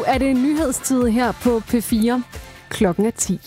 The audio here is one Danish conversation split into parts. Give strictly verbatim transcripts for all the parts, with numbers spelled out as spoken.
er det nyhedstid her på P fire. Klokken er ti.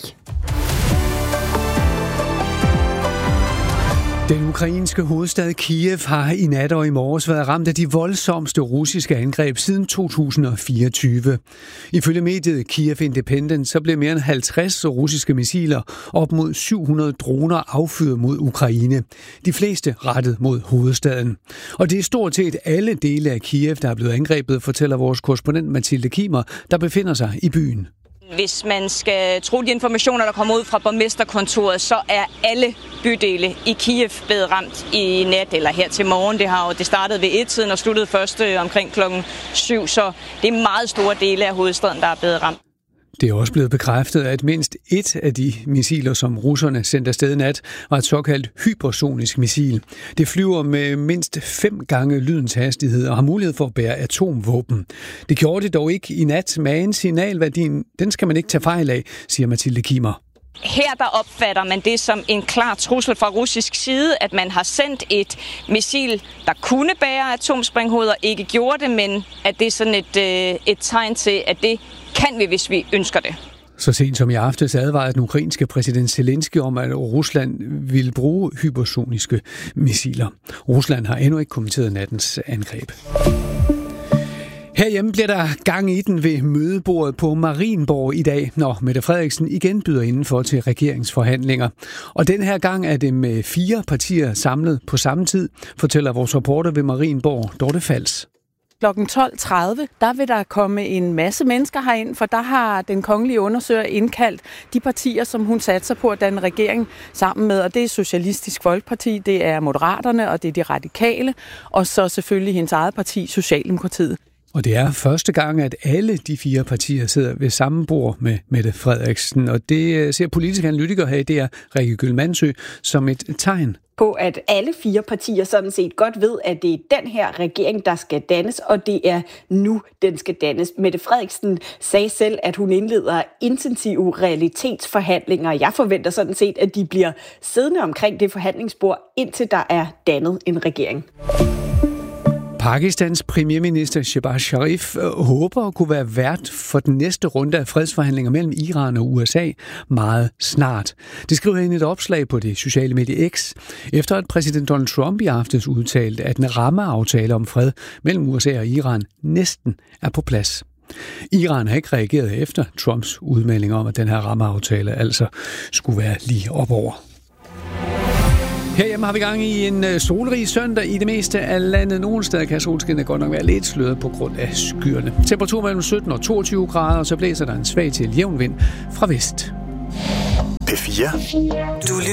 Den ukrainske hovedstad Kiev har i nat og i morges været ramt af de voldsomste russiske angreb siden to tusind og fireogtyve. Ifølge mediet Kiev Independent så blev mere end halvtreds russiske missiler op mod syv hundrede droner affyret mod Ukraine. De fleste rettet mod hovedstaden. Og det er stort set alle dele af Kiev, der er blevet angrebet, fortæller vores korrespondent Mathilde Kimer, der befinder sig i byen. Hvis man skal tro de informationer, der kommer ud fra borgmesterkontoret, så er alle bydele i Kiev blevet ramt i nat eller her til morgen. Det har jo det startede ved et-tiden og sluttede først omkring klokken syv, så det er meget store dele af hovedstaden, der er blevet ramt. Det er også blevet bekræftet, at mindst et af de missiler, som russerne sendte afsted i nat, var et såkaldt hypersonisk missil. Det flyver med mindst fem gange lydens hastighed og har mulighed for at bære atomvåben. Det gjorde det dog ikke i nat, men signalværdien, den skal man ikke tage fejl af, siger Mathilde Kimer. Her der opfatter man det som en klar trussel fra russisk side, at man har sendt et missil, der kunne bære atomsprænghoveder, ikke gjorde det, men at det er sådan et, øh, et tegn til, at det kan vi, hvis vi ønsker det. Så sent som i aftes advarede den ukrainske præsident Zelensky om, at Rusland ville bruge hypersoniske missiler. Rusland har endnu ikke kommenteret nattens angreb. Herhjemme bliver der gang i den ved mødebordet på Marienborg i dag, når Mette Frederiksen igen byder indenfor til regeringsforhandlinger. Og den her gang er det med fire partier samlet på samme tid, fortæller vores reporter ved Marienborg, Dorte Fals. klokken tolv tredive, der vil der komme en masse mennesker herind, for der har den kongelige undersøger indkaldt de partier, som hun satser på at danne regering sammen med, og det er Socialistisk Folkeparti, det er Moderaterne, og det er de Radikale, og så selvfølgelig hendes eget parti, Socialdemokratiet. Og det er første gang, at alle de fire partier sidder ved samme bord med Mette Frederiksen. Og det ser politiske analytikere her i D R, Rikke Gyldmansø, som et tegn på, at alle fire partier sådan set godt ved, at det er den her regering, der skal dannes, og det er nu, den skal dannes. Mette Frederiksen sagde selv, at hun indleder intensive realitetsforhandlinger. Jeg forventer sådan set, at de bliver siddende omkring det forhandlingsbord, indtil der er dannet en regering. Pakistans premierminister Shehbaz Sharif håber at kunne være vært for den næste runde af fredsforhandlinger mellem Iran og U S A meget snart. Det skriver han i et opslag på det sociale medie X, efter at præsident Donald Trump i aftes udtalte, at en rammeaftale om fred mellem U S A og Iran næsten er på plads. Iran har ikke reageret efter Trumps udmelding om, at den her rammeaftale altså skulle være lige op over. Herhjemme har vi gang i en solrig søndag i det meste af landet. Nogle steder kan solskinnet godt nok være lidt sløret på grund af skyerne. Temperatur mellem sytten og toogtyve grader, og så blæser der en svag til jævn vind fra vest. P fire. Du